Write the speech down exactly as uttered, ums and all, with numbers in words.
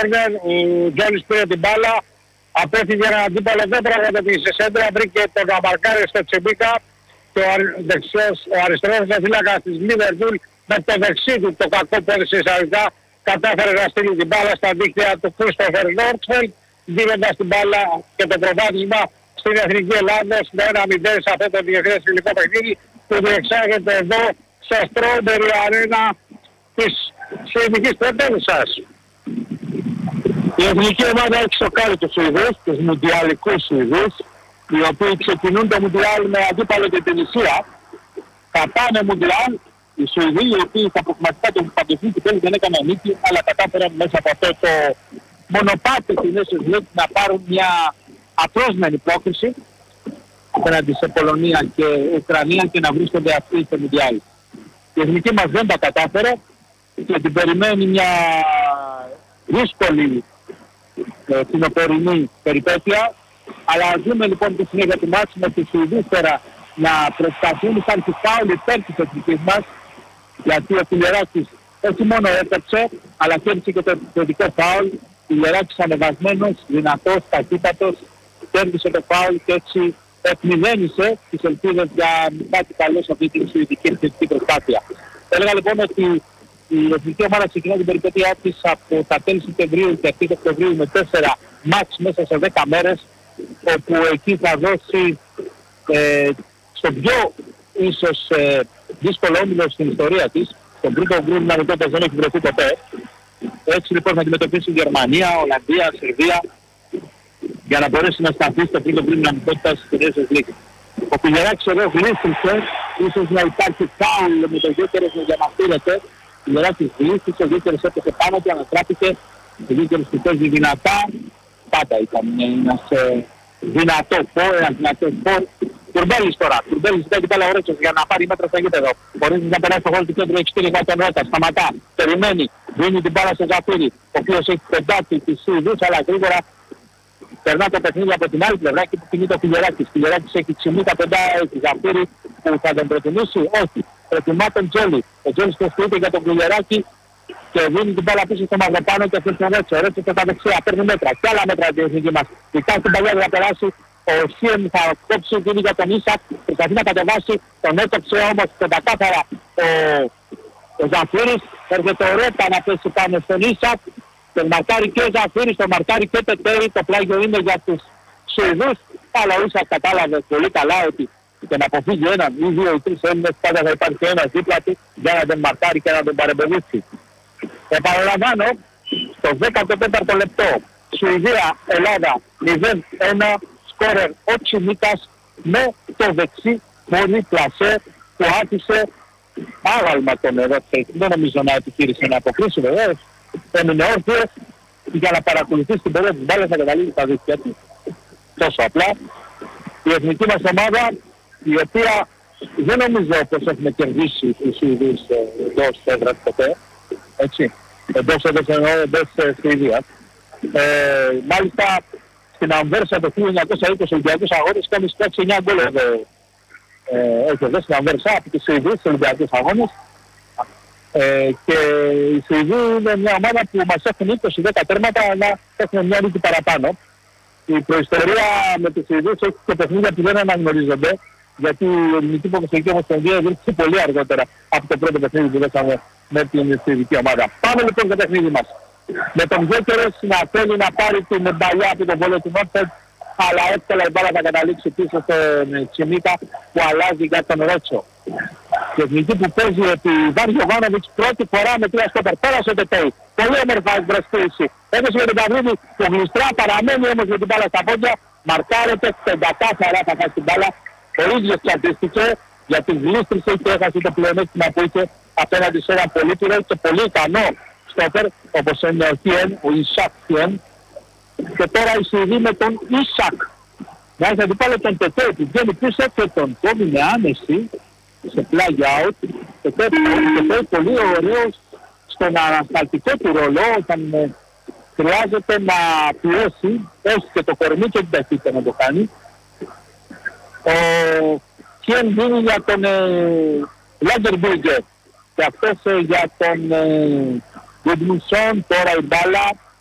κόρνερ, ο Τζόλης πήρε την μπάλα, απέφυγε έναν αντίπαλο, δεν πραγματοποίησε σέντρα, βρήκε τον αμαρκάρι στο Τσιμπίκα και ο, δεξιός, ο αριστερός φύλακας της Λίβερπουλ με το δεξί του το κακό πόδι σε εισαγωγικά κατάφερε να στείλει την μπάλα στα δίκτυα του Κρίστοφερ Νόρτφελντ, δίνοντας την μπάλα και το προβάδισμα στην Εθνική Ελλάδος με ένα μηδέν σε αυτό το διεθνές φιλικό παιχνίδι που διεξάγεται εδώ στο Strawberry Arena της Σουηδικής πρωτεύουσας. Η εθνική ομάδα έχει σοκάρει τους Σουηδούς, τους μουντιαλικούς Σουηδούς, οι οποίοι ξεκινούν το μουντιάλ με αντίπαλο την Τινησία. Θα πάνε μουντιάλ οι Σουηδοί, οι οποίοι στα προγραμματικά του παντοσμίου του τέλους δεν έκαναν νίκη, αλλά κατάφεραν μέσα από αυτό το μονοπάτι της Nations League να πάρουν μια απρόσμενη πρόκριση απέναντι σε Πολωνία και Ουκρανία και να βρίσκονται αυτοί στο μουντιάλ. Η εθνική μας δεν τα κατάφερε και την περιμένει μια δύσκολη ε, κοινοπορεινή περιπέτεια, αλλά δούμε λοιπόν τη συνέχεια του μάτς με τους Σουηδούς τώρα να προσταθούν σαν τη φάουλ υπέρ της εθνικής μας, γιατί ο Φιλεράκης όχι μόνο έπαιξε, αλλά κέρδισε και το θετικό φάουλ. Ο Φιλεράκης ανεβασμένος, δυνατός, ταχύτατος, κέρδισε το φάουλ και έτσι εκμηδένισε τις ελπίδες για κάτι καλό σε αυτή τη σουηδική εθνική προσπάθεια. Έλεγα λοιπόν ότι η εθνική ομάδα ξεκινά την περιπέτειά της από τα τέλη Σεπτεμβρίου και αρχές Οκτωβρίου με τέσσερα μάτς μέσα σε δέκα μέρες, όπου εκεί θα δώσει ε, στον πιο ίσως ε, δύσκολο όμιλο στην ιστορία της, στον πρώτο γκρουπ να δεν έχει βρεθεί ποτέ. Έτσι λοιπόν θα αντιμετωπίσει Γερμανία, Ολλανδία, Σερβία, για να μπορέσει να σταθεί στο πρώτο γκρουπ δυναμικότητας στην Nations League. Ο Πιλεράκης εδώ γλίστρισε, ίσως να υπάρχει φάουλ με το Γιώκερες να διαμαρτύρεται. Ο Πιλεράκης γλίστρισε, ο Γιώκερες έπεσε πάνω και ανατράπηκε. Ο Γιώκερες που παίζει δυνατά, πάντα ήταν ένας ε, δυνατό φόρ, ένας δυνατός φόρ. Κουρμπέλης τώρα, Κουρμπέλης ζητάει την μπάλα ορέτσος για να πάρει μέτρα στο γήπεδο. Χωρίς να περάσει το γόλ του κέντρου, έχει στείλει τον Ρότα, σταματά, περιμένει, δίνει την μπάλα στο Ζαφύρι, ο οποίος έχει πεντάτη της Σουηδούς, αλλά γρήγορα περνά το παιχνίδι από την άλλη πλευρά και που κινεί το Φιλεράκης. Φιλεράκης έχει ξυμεί τα πεντά της Ζαφύρι που θα τον προτιμήσει, όχι. Προτιμά τον Τζόλι. Ο Τζόλις προσφύγεται για τον Φιλεράκη και δίνει την μπάλα πίσω στο Μαυροπάνο και αφήνει τον Ρέτσο. Ο Ρέτσο στα δεξιά, παίρνει μέτρα και άλλα μέτρα την εθνική μας. Κοιτάζει την παλιά να περάσει. Ο Σίεμ θα κόψει την για τον Ίσακ, προσπαθεί να κατεβάσει, τον έκοψε όμως και κατάφερα ο, ο Ζαφύρης. Έρχεται ο Ρέτα να πέσει πάνω στον Ίσακ, τον μαρκάρει και ο Ζαφύρης, τον μαρκάρει και Τετέρι, το πλάγιο είναι για τους Σουηδούς. Αλλά ο Ίσακ κατάλαβε πολύ καλά ότι και να αποφύγει έναν ή δύο ή τρεις Έλληνες πάντα θα υπάρχει ένας δίπλα του για να τον μαρκάρει και να τον παρεμποδίσει. Επαναλαμβάνω, στο δέκατο τέταρτο λεπτό, Σουηδία, Ελλάδα μηδέν ένα, σκόρερ ο Τσιμίκας με το δεξί πολύ πλασέ που άφησε άγαλμα τον Ρότσελ. Δεν νομίζω να επιχείρησε να αποκρίσει βεβαίως. Έμεινε όρθιος για να παρακολουθήσει την πορεία της μπάλας να καταλήγει στα δίκτυα του. Τόσο απλά. Η εθνική μας ομάδα, η οποία δεν νομίζω πως έχουμε κερδίσει τους Σουηδούς εντός έδρας ποτέ. Έτσι. Εντός έδρας εννοώ εντός Σουηδίας. Ε, μάλιστα στην Αμβέρσα το χίλια εννιακόσια είκοσι Ολυμπιακούς Αγώνες κάνει είκοσι εννιά γκολ εδώ. Όχι εδώ στην Αμβέρσα από τους Σουηδούς Ολυμπιακούς Αγώνες. Ε, και οι Σουηδοί είναι μια ομάδα που μας έχουν είκοσι δέκα τέρματα αλλά έχουν μια νίκη παραπάνω. Η προϊστορία με τους Σουηδούς έχει και παιχνίδια που δεν αναγνωρίζονται, γιατί η Ελληνική Ποδοσφαιρική Ομοσπονδία βρίσκεται πολύ αργότερα από το πρώτο παιχνίδι που δώσαμε με την Σουηδική ομάδα. Πάμε λοιπόν στο παιχνίδι μας. Με τον Γιώκερες να θέλει να πάρει την μπαλιά από τον βόλιο του Νόρτφελντ, αλλά εύκολα η μπάλα θα καταλήξει πίσω στον Τσιμίκα που αλλάζει για τον Ρότσο. Η εθνική που παίζει επί Βάργιο Βάνοβιτς πρώτη φορά με τρία στόπερ. Πέρασε το Τέι. Πολύ όμορφα εκπροσφύση. Έδωσε με τον Παυρίδη που γλιστρά, παραμένει όμως με την μπάλα στα πόδια. Μαρκάρεται, πεντακάθαρα θα χάσει την μπάλα. Ο ίδιος τσαντίστηκε γιατί γλίστρισε και έχασε το πλεονέκτημα που είχε απέναντι σε ένα πολύ πυρό και πολύ ικανό στόπερ όπως είναι ο Χιέν, ο Ισακ Χιέν. Και τώρα η Σουηδοί με τον Ισακ. Να έχει αντιπάλω τον Τετέ που βγαίνει πίσω και τον κόβει με άνεση σε flag out. Και Τετέ πολύ ωραίος στον ανασταλτικό του ρόλο όταν ε, χρειάζεται να πιέσει, έχει και το κορμί και την ταχύτητα να το κάνει. Ο Χιέν δίνει για τον Λάντερμπουργκερ και αυτός ε, για τον Γκουντμουνσόν. Τώρα η μπάλα